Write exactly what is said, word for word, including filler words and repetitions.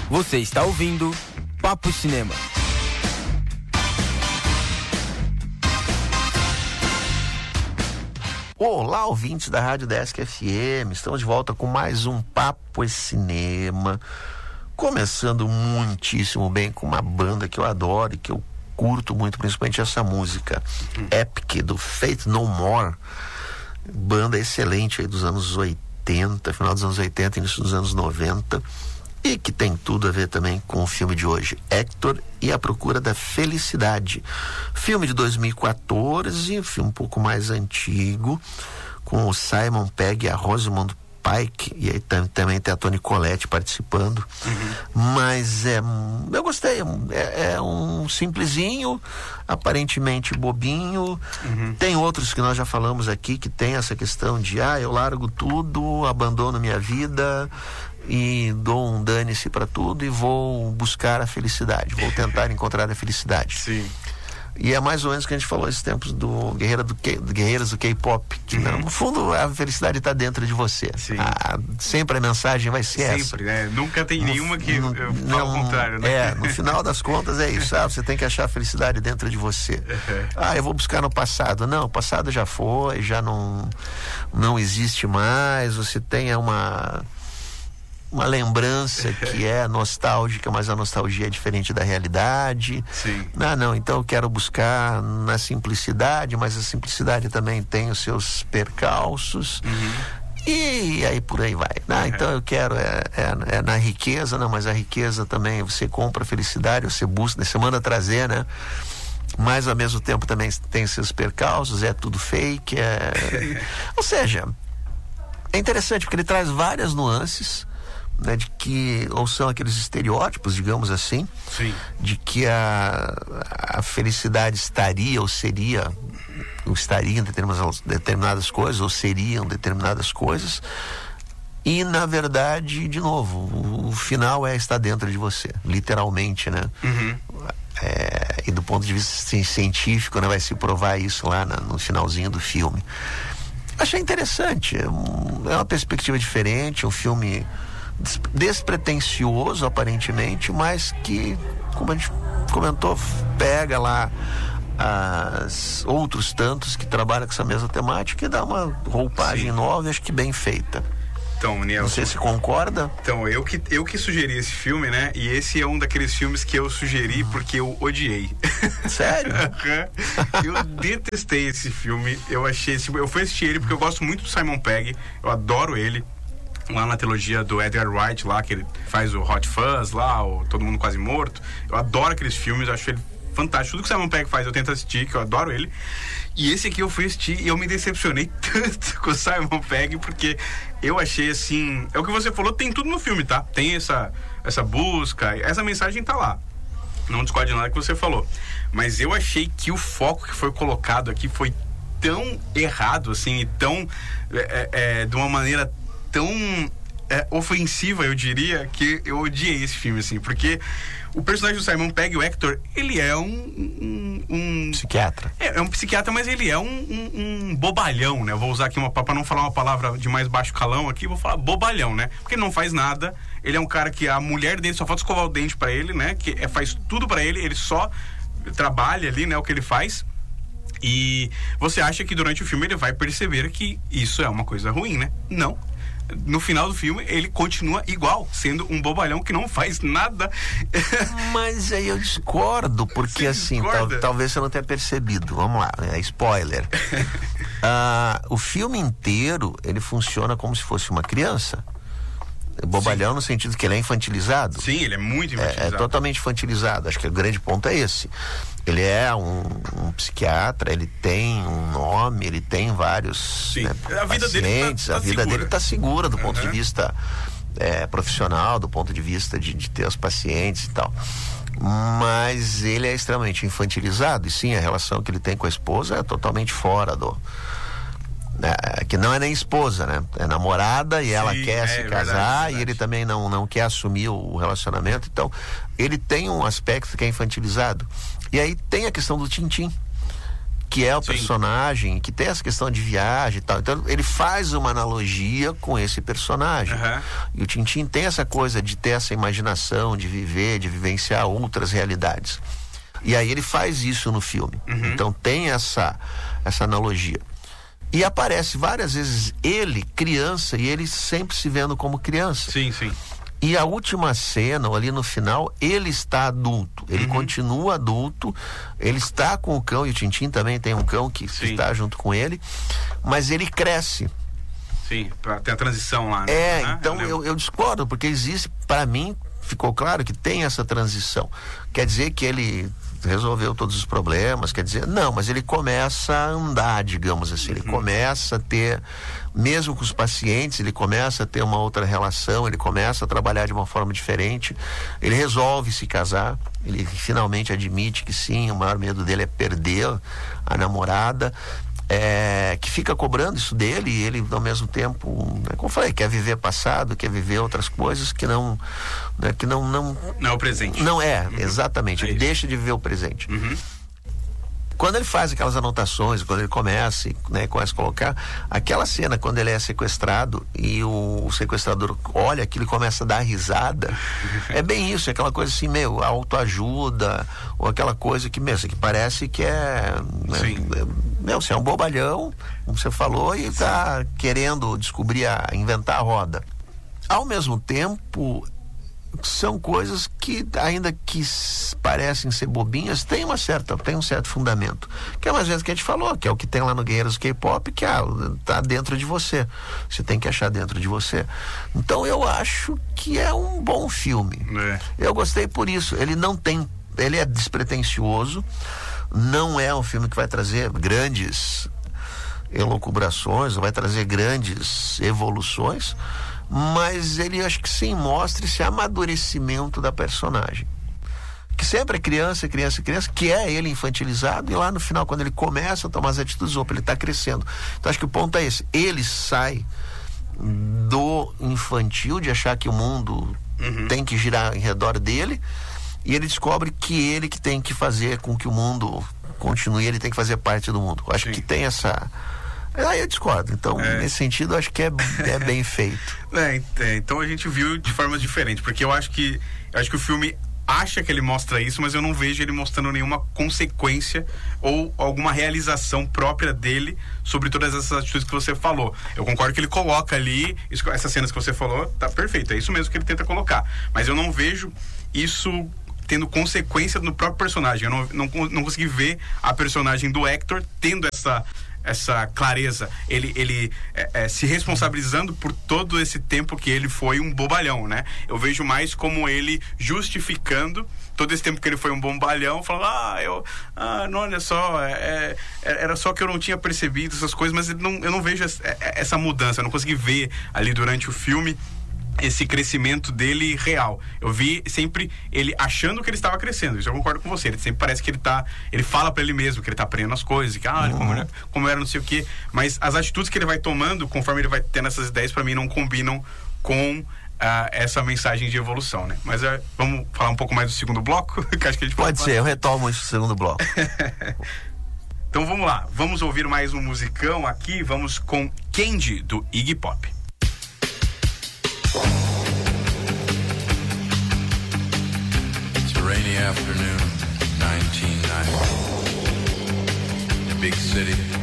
Você está ouvindo Papo Cinema. Olá, ouvintes da Rádio Desk F M, estamos de volta com mais um Papo Cinema, começando muitíssimo bem com uma banda que eu adoro e que eu curto muito, principalmente essa música, uhum. Epic, do Faith No More, banda excelente aí dos anos oitenta, final dos anos oitenta, início dos anos noventa, e que tem tudo a ver também com o filme de hoje, Hector e a Procura da Felicidade. Filme de dois mil e quatorze, filme um pouco mais antigo, com o Simon Pegg e a Rosamund Pike, e aí tam, também tem a Toni Collette participando. Uhum. Mas é, eu gostei, é, é um simplesinho, aparentemente bobinho. Uhum. Tem outros que nós já falamos aqui que tem essa questão de, ah, eu largo tudo, abandono minha vida e dou um dane-se para tudo e vou buscar a felicidade, vou tentar encontrar a felicidade. Sim. E é mais ou menos o que a gente falou esses tempos do, guerreira do, K, do Guerreiras do K-pop, que uhum. no fundo a felicidade está dentro de você. A, sempre a mensagem vai ser sempre, essa. Sempre, né? Nunca tem no, nenhuma que no, eu falo não, o contrário, né? É, no final das contas é isso, ah, você tem que achar a felicidade dentro de você. Uhum. Ah, eu vou buscar no passado. Não, o passado já foi, já não, não existe mais, você tem uma... uma lembrança que é nostálgica, mas a nostalgia é diferente da realidade. Sim. Ah, não, então eu quero buscar na simplicidade, mas a simplicidade também tem os seus percalços. Uhum. E aí por aí vai. Ah, uhum. Então eu quero é, é, é na riqueza, não, mas a riqueza também, você compra a felicidade, você busca, você manda trazer, né? Mas ao mesmo tempo também tem seus percalços, é tudo fake, é... ou seja, é interessante porque ele traz várias nuances, né, de que, ou são aqueles estereótipos, digamos assim, Sim. de que a, a felicidade estaria ou seria, ou estaria em determinadas, determinadas coisas, ou seriam determinadas coisas, e na verdade, de novo, o, o final é estar dentro de você, literalmente, né? Uhum. É, e do ponto de vista científico, né, vai se provar isso lá na, no finalzinho do filme. Achei interessante, é, um, é uma perspectiva diferente, um filme despretensioso aparentemente, mas que, como a gente comentou, pega lá as outros tantos que trabalham com essa mesma temática e dá uma roupagem Sim. nova e acho que bem feita. Então, Nilson, não sei se concorda. Então, eu que, eu que sugeri esse filme, né? E esse é um daqueles filmes que eu sugeri porque eu odiei. Sério? Eu detestei esse filme. Eu achei esse, eu fui assistir ele porque eu gosto muito do Simon Pegg. Eu adoro ele. Lá na trilogia do Edgar Wright, lá, que ele faz o Hot Fuzz, lá, o Todo Mundo Quase Morto. Eu adoro aqueles filmes, eu acho ele fantástico. Tudo que o Simon Pegg faz, eu tento assistir, que eu adoro ele. E esse aqui eu fui assistir e eu me decepcionei tanto com o Simon Pegg, porque eu achei assim... É o que você falou, tem tudo no filme, tá? Tem essa, essa busca, essa mensagem tá lá. Não discorde nada que você falou. Mas eu achei que o foco que foi colocado aqui foi tão errado, assim, e tão... É, é, de uma maneira tão é, ofensiva, eu diria, que eu odiei esse filme, assim, porque o personagem do Simon Pegg, o Hector, ele é um... um, um psiquiatra. É, é um psiquiatra, mas ele é um, um, um bobalhão, né? Eu vou usar aqui uma... Pra não falar uma palavra de mais baixo calão aqui, vou falar bobalhão, né? Porque ele não faz nada, ele é um cara que a mulher dele só falta escovar o dente pra ele, né? Que é, faz tudo pra ele, ele só trabalha ali, né? O que ele faz. E você acha que durante o filme ele vai perceber que isso é uma coisa ruim, né? Não. No final do filme, ele continua igual, sendo um bobalhão que não faz nada. Mas aí eu discordo, porque assim, tal, talvez você não tenha percebido. Vamos lá, é spoiler. ah, o filme inteiro, ele funciona como se fosse uma criança. Bobalhão Sim. no sentido que ele é infantilizado. Sim, ele é muito infantilizado. É, é totalmente infantilizado. Acho que o grande ponto é esse. Ele é um, um psiquiatra, ele tem um nome, ele tem vários Sim. né, a vida pacientes. Dele tá, tá a vida segura. dele está segura do uhum. ponto de vista é, profissional, do ponto de vista de, de ter os pacientes e tal. Mas ele é extremamente infantilizado. E sim, a relação que ele tem com a esposa é totalmente fora do... É, que não é nem esposa, né? É namorada e Sim, ela quer é, se é casar verdade, verdade. E ele também não, não quer assumir o relacionamento. Então, ele tem um aspecto que é infantilizado. E aí tem a questão do Tintim, que é o Sim. personagem, que tem essa questão de viagem e tal. Então ele faz uma analogia com esse personagem. Uhum. E o Tintin tem essa coisa de ter essa imaginação, de viver, de vivenciar outras realidades. E aí ele faz isso no filme. Uhum. Então tem essa, essa analogia. E aparece várias vezes ele, criança, e ele sempre se vendo como criança. Sim, sim. E a última cena, ali no final, ele está adulto. Ele Uhum. continua adulto. Ele está com o cão, e o Tintin também tem um cão que Sim. está junto com ele. Mas ele cresce. Sim, pra ter a transição lá, né? É, Ah, então lembro. eu, eu discordo, porque existe, para mim, ficou claro que tem essa transição. Quer dizer que ele resolveu todos os problemas, quer dizer, não, mas ele começa a andar, digamos assim, ele Uhum. começa a ter, mesmo com os pacientes, ele começa a ter uma outra relação, ele começa a trabalhar de uma forma diferente, ele resolve se casar, ele finalmente admite que sim, o maior medo dele é perder a namorada, é, que fica cobrando isso dele, e ele ao mesmo tempo, né, como eu falei, quer viver passado, quer viver outras coisas que não, né, que não, não, Não é o presente. não é, Uhum. exatamente, É ele isso. deixa de viver o presente. Uhum. Quando ele faz aquelas anotações, quando ele começa, e, né, começa a colocar, aquela cena quando ele é sequestrado e o, o sequestrador olha aquilo e começa a dar risada, é bem isso, é aquela coisa assim, meu, autoajuda, ou aquela coisa que mesmo, que parece que é, né, Sim. é, meu, você é um bobalhão, como você falou, e tá querendo descobrir, a, inventar a roda. Ao mesmo tempo, são coisas que, ainda que s- parecem ser bobinhas, tem uma certa, tem um certo fundamento. Que é mais vezes que a gente falou, que é o que tem lá no Guerreiros do K-pop, que ah, tá dentro de você. Você tem que achar dentro de você. Então eu acho que é um bom filme. É. Eu gostei por isso. Ele não tem, ele é despretensioso, não é um filme que vai trazer grandes elucubrações, vai trazer grandes evoluções, mas ele, acho que sim, mostra esse amadurecimento da personagem, que sempre é criança, criança, criança, que é ele infantilizado, e lá no final, quando ele começa a tomar as atitudes, opa, ele está crescendo. Então acho que o ponto é esse, ele sai do infantil, de achar que o mundo Uhum. tem que girar em redor dele, e ele descobre que ele que tem que fazer com que o mundo continue, ele tem que fazer parte do mundo. Eu acho Sim. que tem essa... Aí eu discordo. Então, É. nesse sentido, eu acho que é, é bem feito. É, é, então a gente viu de formas diferentes, porque eu acho que eu acho que o filme acha que ele mostra isso, mas eu não vejo ele mostrando nenhuma consequência ou alguma realização própria dele sobre todas essas atitudes que você falou. Eu concordo que ele coloca ali, isso, essas cenas que você falou, tá perfeito, é isso mesmo que ele tenta colocar, mas eu não vejo isso tendo consequência no próprio personagem. Eu não, não, não consegui ver a personagem do Hector tendo essa essa clareza, ele, ele é, é, se responsabilizando por todo esse tempo que ele foi um bobalhão, né? Eu vejo mais como ele justificando todo esse tempo que ele foi um bobalhão, falando, ah, eu, ah, não, olha só, é, é, era só que eu não tinha percebido essas coisas, mas ele não, eu não vejo essa, essa mudança, eu não consegui ver ali durante o filme esse crescimento dele real. Eu vi sempre ele achando que ele estava crescendo. Isso eu concordo com você. Ele sempre parece que ele tá... Ele fala pra ele mesmo que ele tá aprendendo as coisas. Que, ah, Uhum. como, era, como era não sei o quê. Mas as atitudes que ele vai tomando, conforme ele vai tendo essas ideias, pra mim não combinam com ah, essa mensagem de evolução, né? Mas ah, vamos falar um pouco mais do segundo bloco? Que acho que a gente Pode ser, eu retomo isso no segundo bloco. Então vamos lá. Vamos ouvir mais um musicão aqui. Vamos com Candy, do Iggy Pop. It's a rainy afternoon, nineteen ninety. In a big city,